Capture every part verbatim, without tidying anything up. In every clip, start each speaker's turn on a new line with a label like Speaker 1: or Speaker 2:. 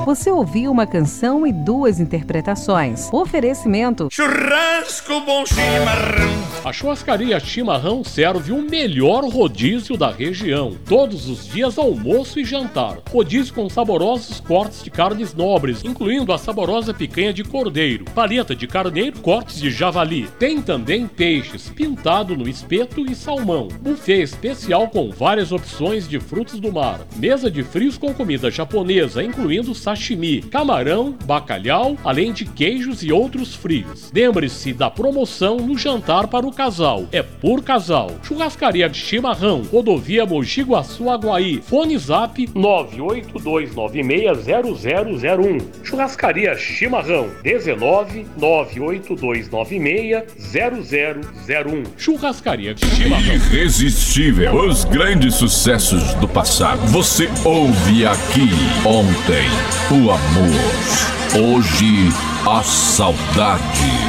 Speaker 1: Você ouviu uma canção e duas interpretações. Oferecimento:
Speaker 2: churrasco bom chimarrão.
Speaker 3: A churrascaria Chimarrão serve o melhor rodízio da região. Todos os dias almoço e jantar. Rodízio com saborosos cortes de carnes nobres, incluindo a saborosa picanha de cordeiro, paleta de carneiro, cortes de javali. Tem também peixes, pintado no espeto e salmão. Buffet especial com várias opções de frutos do mar. Mesa de frios com comida japonesa, incluindo sashimi, camarão, bacalhau, além de queijos e outros frios. Lembre-se da promoção no jantar para o casal. É por casal. Churrascaria de Chimarrão, rodovia Mogi Guaçu Aguaí. Fone zap nove oito dois nove seis zero zero zero um. Churrascaria Chimarrão dezenove nove oito dois nove seis zero zero zero um. Churrascaria de Chimarrão.
Speaker 4: Irresistível. Os grandes sucessos do passado. Você ouve aqui. Ontem, o amor. Hoje, a saudade.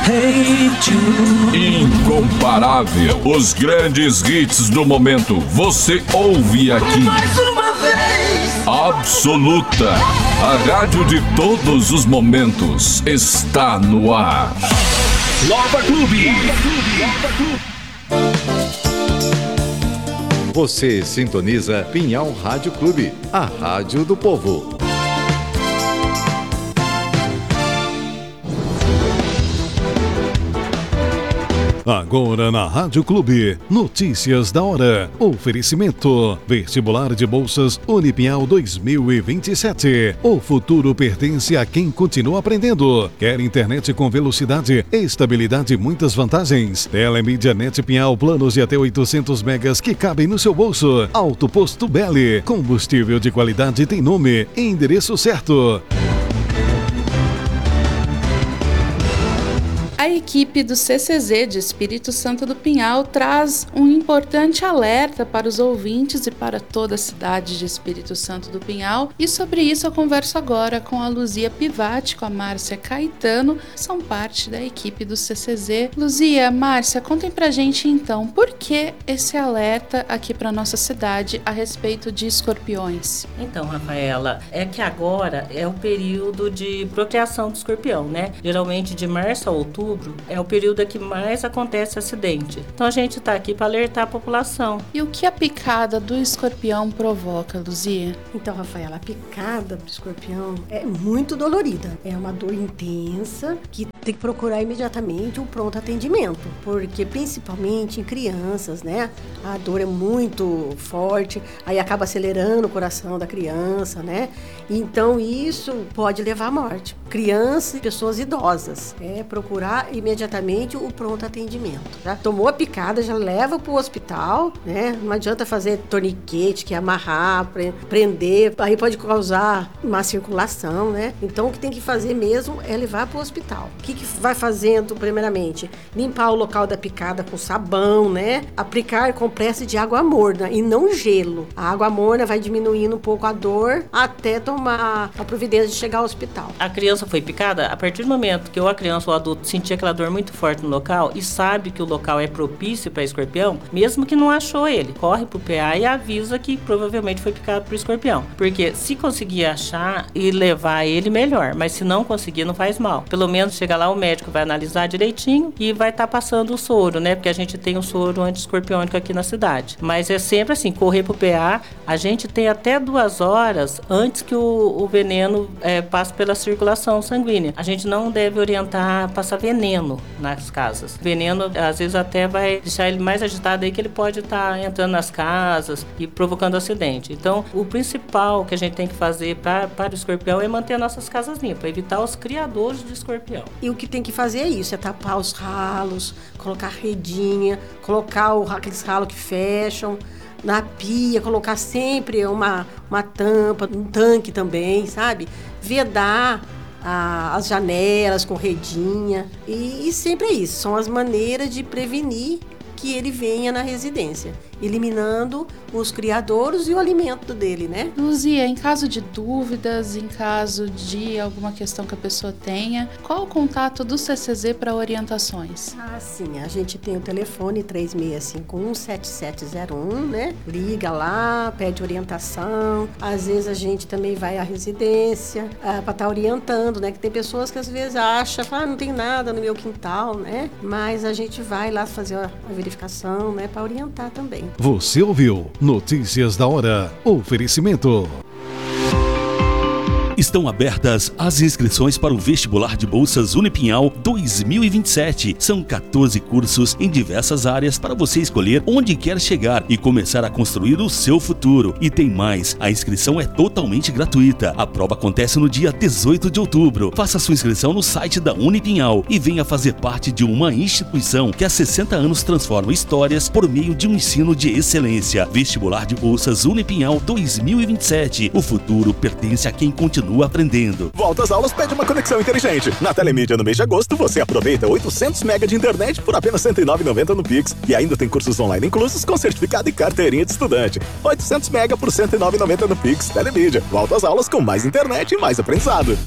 Speaker 4: Incomparável. Os grandes hits do momento. Você ouve aqui.
Speaker 2: Mais uma vez.
Speaker 4: Absoluta. A rádio de todos os momentos está no ar.
Speaker 2: Nova Clube.
Speaker 5: Você sintoniza Pinhal Rádio Clube, a rádio do povo.
Speaker 6: Agora na Rádio Clube, notícias da hora. Oferecimento: Vestibular de Bolsas Unipinhal dois mil e vinte e sete. O futuro pertence a quem continua aprendendo. Quer internet com velocidade, estabilidade e muitas vantagens? Telemídia Net Pinhal, planos de até oitocentos megas que cabem no seu bolso. Alto Posto Belli, combustível de qualidade tem nome e endereço certo.
Speaker 7: A equipe do C C Z de Espírito Santo do Pinhal traz um importante alerta para os ouvintes e para toda a cidade de Espírito Santo do Pinhal. E sobre isso eu converso agora com a Luzia Pivati, com a Márcia Caetano, são parte da equipe do C C Z. Luzia, Márcia, contem pra gente então, por que esse alerta aqui para nossa cidade a respeito de escorpiões?
Speaker 8: Então, Rafaela, é que agora é o período de procriação do escorpião, né? Geralmente de março a outubro é o período que mais acontece acidente. Então a gente está aqui para alertar a população.
Speaker 7: E o que a picada do escorpião provoca, Luzia?
Speaker 9: Então, Rafaela, a picada do escorpião é muito dolorida. É uma dor intensa que tem que procurar imediatamente um pronto atendimento, porque principalmente em crianças, né? A dor é muito forte, aí acaba acelerando o coração da criança, né? Então isso pode levar à morte. Crianças e pessoas idosas, é procurar imediatamente o pronto atendimento. Tá? Tomou a picada, já leva para o hospital, né? Não adianta fazer torniquete, que é amarrar, prender, aí pode causar má circulação, né? Então o que tem que fazer mesmo é levar para o hospital. O que, que vai fazendo primeiramente? Limpar o local da picada com sabão, né? Aplicar compressa de água morna e não gelo. A água morna vai diminuindo um pouco a dor até tomar a providência de chegar ao hospital.
Speaker 8: A criança foi picada, a partir do momento que ou a criança ou o adulto sentir aquela dor muito forte no local e sabe que o local é propício para escorpião, mesmo que não achou ele, corre pro P A e avisa que provavelmente foi picado por escorpião. Porque se conseguir achar e levar ele, melhor. Mas se não conseguir, não faz mal. Pelo menos chega lá, o médico vai analisar direitinho e vai estar tá passando o soro, né? Porque a gente tem um soro anti-escorpiônico aqui na cidade. Mas é sempre assim, correr pro P A, a gente tem até duas horas antes que o, o veneno é, passe pela circulação sanguínea. A gente não deve orientar a passar veneno nas casas. Veneno, às vezes, até vai deixar ele mais agitado aí, que ele pode estar tá entrando nas casas e provocando acidente. Então, o principal que a gente tem que fazer pra, para o escorpião é manter nossas casas limpas, evitar os criadores de escorpião.
Speaker 9: E o que tem que fazer é isso, é tapar os ralos, colocar redinha, colocar o, aqueles ralos que fecham, na pia, colocar sempre uma, uma tampa, um tanque também, sabe? Vedar a, as janelas com redinha. E, e sempre é isso, são as maneiras de prevenir que ele venha na residência, eliminando os criadouros e o alimento dele, né?
Speaker 7: Luzia, em caso de dúvidas, em caso de alguma questão que a pessoa tenha, qual o contato do C C Z para orientações?
Speaker 9: Ah, sim, a gente tem o telefone três seis cinco um, sete sete zero um, né? Liga lá, pede orientação. Às vezes a gente também vai à residência ah, para estar orientando, né? Que tem pessoas que às vezes acham, ah, não tem nada no meu quintal, né? Mas a gente vai lá fazer a verificação, né? Para orientar também.
Speaker 6: Você ouviu Notícias da Hora. Oferecimento.
Speaker 10: Estão abertas as inscrições para o vestibular de bolsas Unipinhal dois mil e vinte e sete. São quatorze cursos em diversas áreas para você escolher onde quer chegar e começar a construir o seu futuro. E tem mais, a inscrição é totalmente gratuita. A prova acontece no dia dezoito de outubro. Faça sua inscrição no site da Unipinhal e venha fazer parte de uma instituição que há sessenta anos transforma histórias por meio de um ensino de excelência. Vestibular de bolsas Unipinhal dois mil e vinte e sete. O futuro pertence a quem continua aprendendo.
Speaker 11: Volta às aulas pede uma conexão inteligente. Na Telemídia, no mês de agosto, você aproveita oitocentos megas de internet por apenas cento e nove reais e noventa centavos no Pix. E ainda tem cursos online inclusos com certificado e carteirinha de estudante. oitocentos megas por cento e nove reais e noventa centavos no Pix. Telemídia. Volta às aulas com mais internet e mais aprendizado.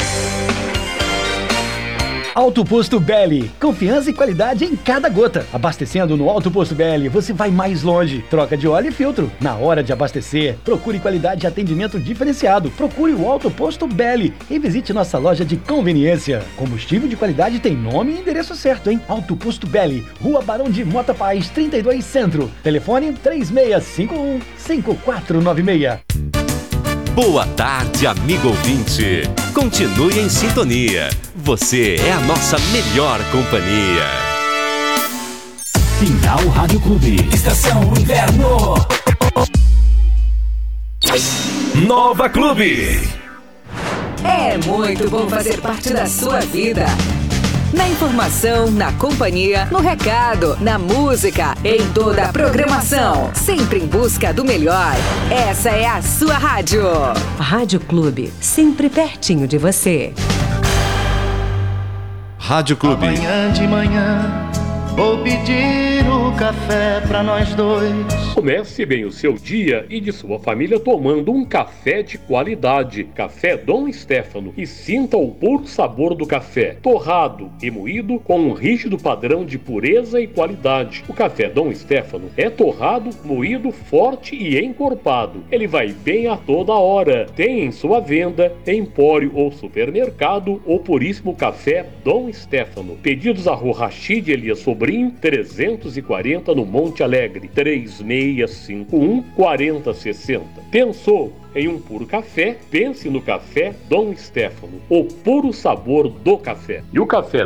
Speaker 12: Alto Posto Belli, confiança e qualidade em cada gota. Abastecendo no Alto Posto Belli, você vai mais longe. Troca de óleo e filtro. Na hora de abastecer, procure qualidade e atendimento diferenciado. Procure o Alto Posto Belli e visite nossa loja de conveniência. Combustível de qualidade tem nome e endereço certo, hein? Alto Posto Belli, Rua Barão de Mota Paz, trinta e dois Centro. Telefone três seis cinco um, cinco quatro nove seis.
Speaker 13: Boa tarde, amigo ouvinte. Continue em sintonia. Você é a nossa melhor companhia.
Speaker 14: Pinhal Rádio Clube. Estação Inverno.
Speaker 13: Nova Clube.
Speaker 1: É muito bom fazer parte da sua vida. Na informação, na companhia, no recado, na música, em toda a programação. Sempre em busca do melhor. Essa é a sua rádio. Rádio Clube, sempre pertinho de você.
Speaker 5: Rádio Clube.
Speaker 15: Amanhã de manhã vou pedir o café pra nós dois.
Speaker 3: Comece bem o seu dia e de sua família tomando um café de qualidade. Café Dom Stefano. E sinta o puro sabor do café. Torrado e moído com um rígido padrão de pureza e qualidade. O café Dom Stefano é torrado, moído, forte e encorpado. Ele vai bem a toda hora. Tem em sua venda, empório ou supermercado, o puríssimo café Dom Stefano. Pedidos a Rua Rachid Elias Sobrinho, trezentos e quarenta no Monte Alegre. três seis cinco um, quatro zero seis zero. Pensou em um puro café? Pense no café Dom Stefano, o puro sabor do café. E o café